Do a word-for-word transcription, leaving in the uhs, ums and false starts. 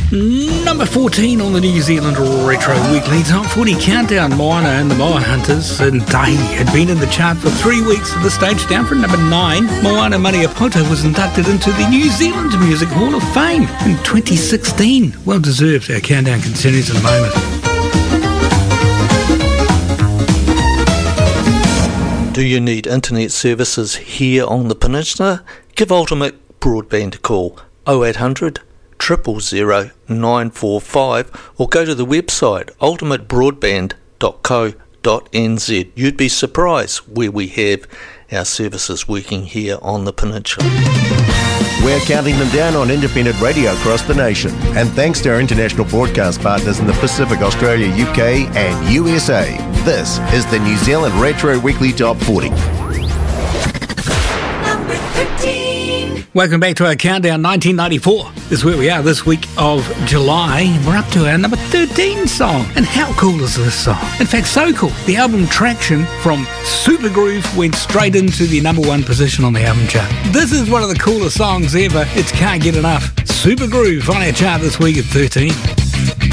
Number fourteen on the New Zealand Retro Weekly Top forty Countdown. Moana and the Moa Hunters, and they had been in the chart for three weeks at this stage, down from number nine. Moana Maniapoto was inducted into the New Zealand Music Hall of Fame in twenty sixteen. Well deserved. Our countdown continues in a moment. Do you need internet services here on the peninsula? Give Ultimate Broadband a call, oh eight hundred, zero zero zero, nine four five, or go to the website ultimate broadband dot co dot n z. You'd be surprised where we have our services working here on the peninsula. We're counting them down on independent radio across the nation. And thanks to our international broadcast partners in the Pacific, Australia, U K and U S A, this is the New Zealand Retro Weekly Top forty. Number thirteen. Welcome back to our countdown. Nineteen ninety-four is where we are this week of July. We're up to our number thirteen song. And how cool is this song? In fact, so cool. The album Traction from Supergroove went straight into the number one position on the album chart. This is one of the coolest songs ever. It's Can't Get Enough. Supergroove on our chart this week at thirteen.